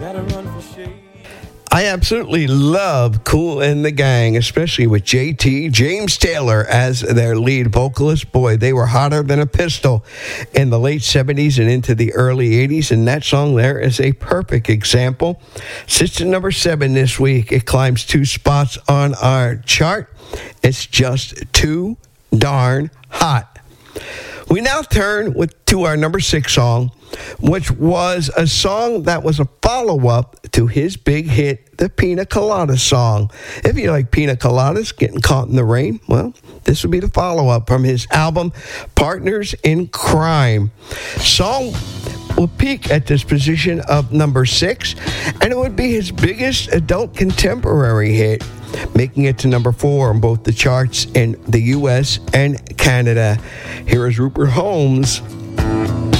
I absolutely love Kool and the Gang, especially with JT, James Taylor, as their lead vocalist. Boy, they were hotter than a pistol in the late 70s and into the early 80s, and that song there is a perfect example. Sits at number 7 this week. It climbs 2 spots on our chart. It's just too darn hot. We now turn to our number 6 song, which was a song that was a follow-up to his big hit, the Pina Colada song. If you like pina coladas, getting caught in the rain, well, this would be the follow-up from his album, Partners in Crime. Song will peak at this position of number 6, and it would be his biggest adult contemporary hit, making it to number 4 on both the charts in the U.S. and Canada. Here is Rupert Holmes